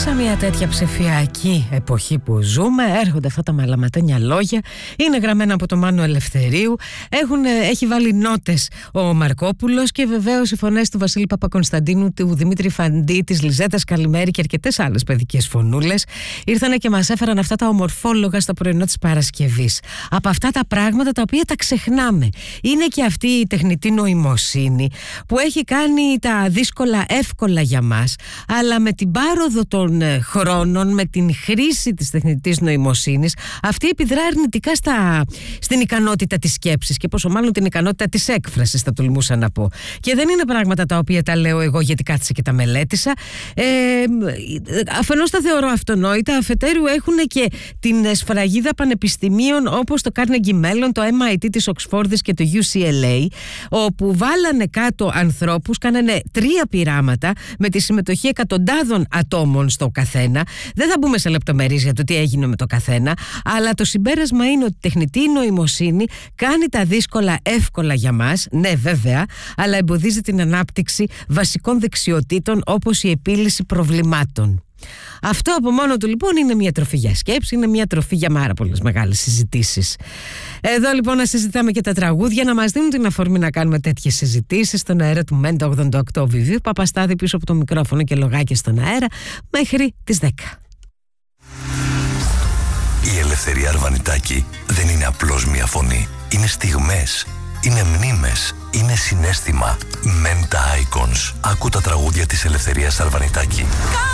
Σε μια τέτοια ψηφιακή εποχή που ζούμε, έρχονται αυτά τα μαλαματένια λόγια. Είναι γραμμένα από το Μάνο Ελευθερίου. Έχει βάλει νότες ο Μαρκόπουλος και βεβαίως οι φωνές του Βασίλη Παπακωνσταντίνου, του Δημήτρη Φαντή, της Λιζέτας Καλημέρη και αρκετές άλλες παιδικές φωνούλες ήρθανε και μας έφεραν αυτά τα ομορφόλογα στο πρωινό της Παρασκευής. Από αυτά τα πράγματα τα οποία τα ξεχνάμε. Είναι και αυτή η τεχνητή νοημοσύνη που έχει κάνει τα δύσκολα εύκολα για μας, αλλά με την πάροδο των χρόνων, με την χρήση της τεχνητής νοημοσύνης, αυτή επιδρά αρνητικά στην ικανότητα της σκέψης και πόσο μάλλον την ικανότητα της έκφρασης, θα τολμούσα να πω. Και δεν είναι πράγματα τα οποία τα λέω εγώ γιατί κάθισα και τα μελέτησα. Αφενός τα θεωρώ αυτονόητα, αφετέρου έχουν και την σφραγίδα πανεπιστημίων όπως το Carnegie Mellon, το MIT της Οξφόρδης και το UCLA, όπου βάλανε κάτω ανθρώπους, κάνανε 3 πειράματα με τη συμμετοχή εκατοντάδων ατόμων στο καθένα. Δεν θα μπούμε σε λεπτομέρειες για το τι έγινε με το καθένα, αλλά το συμπέρασμα είναι ότι η τεχνητή νοημοσύνη κάνει τα δύσκολα εύκολα για μας, ναι βέβαια, αλλά εμποδίζει την ανάπτυξη βασικών δεξιοτήτων όπως η επίλυση προβλημάτων. Αυτό από μόνο του λοιπόν είναι μια τροφή για σκέψη, είναι μια τροφή για πάρα πολλές μεγάλες συζητήσεις. Εδώ λοιπόν να συζητάμε και τα τραγούδια, να μας δίνουν την αφορμή να κάνουμε τέτοιες συζητήσεις στον αέρα του Μέντα 88 Βιβίου Παπαστάδη πίσω από το μικρόφωνο και λογάκι στον αέρα μέχρι τις 10. Η Ελευθερία Αρβανιτάκη δεν είναι απλώς μια φωνή. Είναι στιγμές, είναι μνήμες, είναι συναίσθημα. Menta Icons. Άκου τα τραγούδια της Ελευθερίας Αρβανιτάκη.